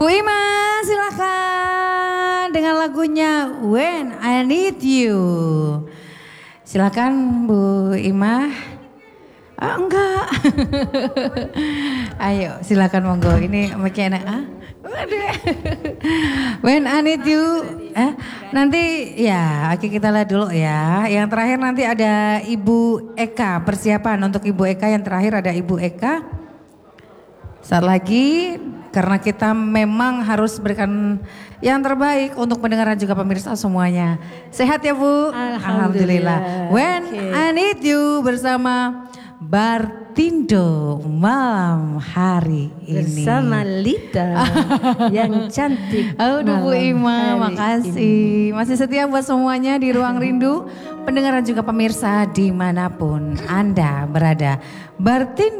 Bu Ima silakan dengan lagunya When I Need You. Silakan Bu Ima. Ah, enggak. Ayo silakan monggo. Ini makin enak. When I Need You. Nanti ya oke kita lihat dulu ya. Yang terakhir nanti ada Ibu Eka. Persiapan untuk Ibu Eka. Yang terakhir ada Ibu Eka. Saat lagi karena kita memang harus berikan yang terbaik untuk pendengaran juga pemirsa semuanya. Sehat ya Bu? Alhamdulillah. When I Need You bersama Bartindo malam hari ini. Bersama Lita yang cantik. Aduh Bu Ima, makasih. Masih setia buat semuanya di Ruang Rindu. Pendengaran juga pemirsa dimanapun Anda berada. Bartindo.